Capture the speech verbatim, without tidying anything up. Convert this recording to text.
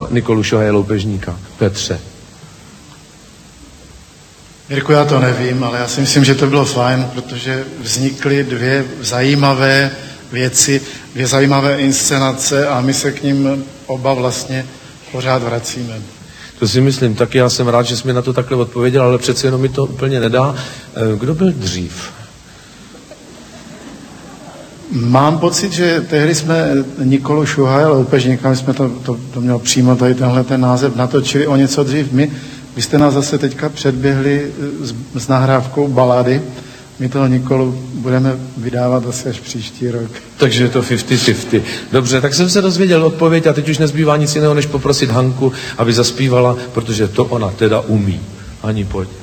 Nikolu Šuhaje Loupežníka? Petře. Jirku, já to nevím, ale já si myslím, že to bylo fajn, protože vznikly dvě zajímavé věci, dvě zajímavé inscenace a my se k ním oba vlastně pořád vracíme. To si myslím, taky já jsem rád, že jsi mi na to takhle odpověděl, ale přece jenom mi to úplně nedá. Kdo byl dřív? Mám pocit, že tehdy jsme Nikolu Šuhaje Loupežníka, my jsme to, to, to měl přímo tady tenhle ten název, natočili o něco dřív. My, vy jste nás zase teďka předběhli s, s nahrávkou balady. My toho Nikolu budeme vydávat asi až příští rok. Takže je to padesát na padesát. Dobře, tak jsem se dozvěděl odpověď a teď už nezbývá nic jiného, než poprosit Hanku, aby zaspívala, protože to ona teda umí. Ani pojď.